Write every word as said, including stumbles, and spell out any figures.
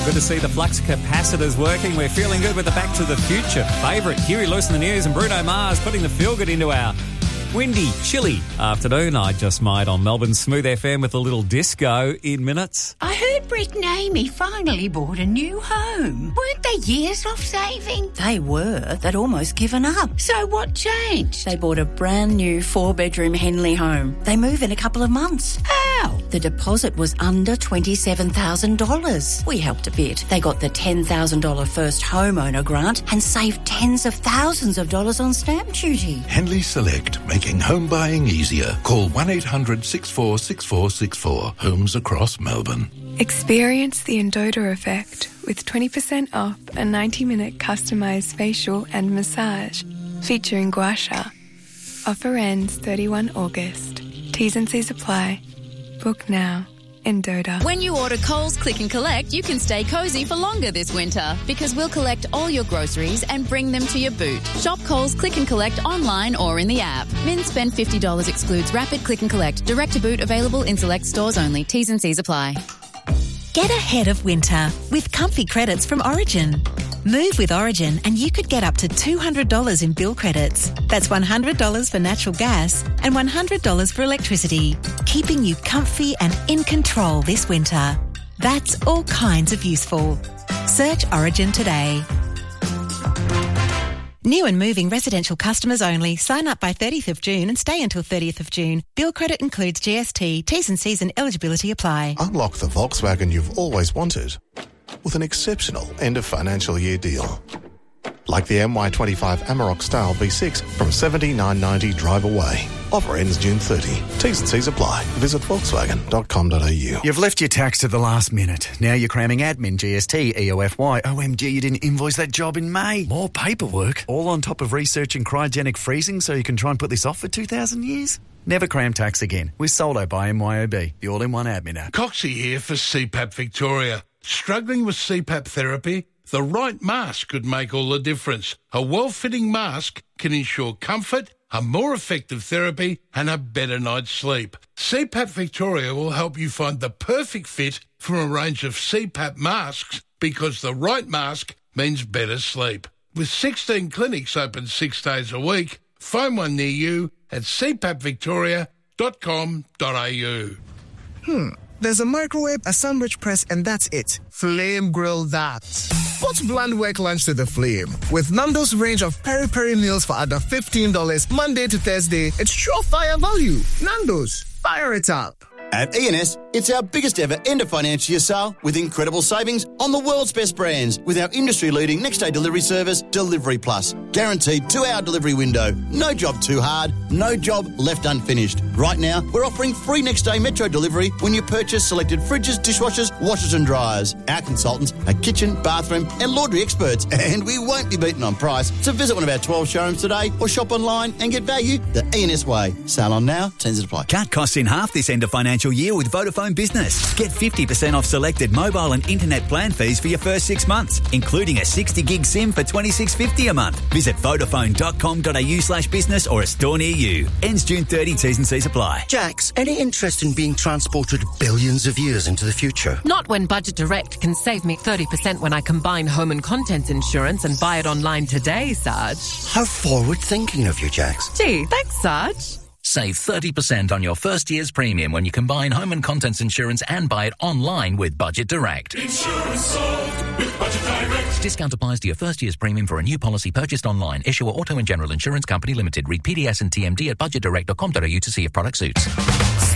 Good to see the flux capacitors working. We're feeling good with the Back to the Future favourite, Huey Lewis in the News, and Bruno Mars putting the feel-good into our windy, chilly afternoon. I just might on Melbourne's Smooth F M with a little disco in minutes. I heard Brett and Amy finally bought a new home. Weren't they years off saving? They were. They'd almost given up. So what changed? They bought a brand new four-bedroom Henley home. They move in a couple of months. How? The deposit was under twenty-seven thousand dollars. We helped a bit. They got the ten thousand dollars first homeowner grant and saved tens of thousands of dollars on stamp duty. Henley Select, making home buying easier. Call one eight hundred six four six four six four. Homes across Melbourne. Experience the Endota effect with twenty percent off a ninety-minute customised facial and massage featuring gua sha. Offer ends thirty-first of August. T's and C's apply. Book now. Endota. When you order Coles Click and Collect, you can stay cosy for longer this winter because we'll collect all your groceries and bring them to your boot. Shop Coles Click and Collect online or in the app. Min spend fifty dollars excludes Rapid Click and Collect. Direct to boot available in select stores only. T's and C's apply. Get ahead of winter with comfy credits from Origin. Move with Origin and you could get up to two hundred dollars in bill credits. That's one hundred dollars for natural gas and one hundred dollars for electricity, keeping you comfy and in control this winter. That's all kinds of useful. Search Origin today. New and moving residential customers only. Sign up by thirtieth of June and stay until thirtieth of June. Bill credit includes G S T. T's and C's and eligibility apply. Unlock the Volkswagen you've always wanted with an exceptional end of financial year deal. Like the M Y twenty-five Amarok Style V six from seventy-nine ninety drive away. Offer ends June thirtieth. T's and C's apply. Visit volkswagen dot com dot a u. You've left your tax to the last minute. Now you're cramming admin, G S T, E O F Y. O M G, you didn't invoice that job in May. More paperwork. All on top of researching cryogenic freezing so you can try and put this off for two thousand years? Never cram tax again with Soldo by M Y O B, the all-in-one admin app. Coxie here for C PAP Victoria. Struggling with C PAP therapy? The right mask could make all the difference. A well-fitting mask can ensure comfort, a more effective therapy and a better night's sleep. C PAP Victoria will help you find the perfect fit from a range of C PAP masks because the right mask means better sleep. With sixteen clinics open six days a week, find one near you at c pap victoria dot com dot a u. Hmm. There's a microwave, a sandwich press, and that's it. Flame grill that. Put bland work lunch to the flame. With Nando's range of peri-peri meals for under fifteen dollars Monday to Thursday, it's surefire value. Nando's, fire it up. At E and S, it's our biggest ever end of financial year sale with incredible savings on the world's best brands with our industry-leading next-day delivery service, Delivery Plus. Guaranteed two-hour delivery window. No job too hard, no job left unfinished. Right now, we're offering free next-day metro delivery when you purchase selected fridges, dishwashers, washers and dryers. Our consultants are kitchen, bathroom and laundry experts, and we won't be beaten on price. So visit one of our twelve showrooms today or shop online and get value the E and S way. Sale on now, terms apply. Cut costs in half this end of financial year with Vodafone Business. Get fifty percent off selected mobile and internet plan fees for your first six months, including a sixty gig SIM for twenty-six fifty a month. Visit vodafone dot com dot a u slash business or a store near you. Ends June thirtieth, T's and C's apply. Jax, any interest in being transported billions of years into the future? Not when Budget Direct can save me thirty percent when I combine home and contents insurance and buy it online today, Sarge. How forward-thinking of you, Jax. Gee, thanks, Sarge. Save thirty percent on your first year's premium when you combine home and contents insurance and buy it online with Budget Direct. Insurance solved with Budget Direct. Discount applies to your first year's premium for a new policy purchased online. Issuer Auto and General Insurance Company Limited. Read P D S and T M D at budget direct dot com dot a u to see if product suits.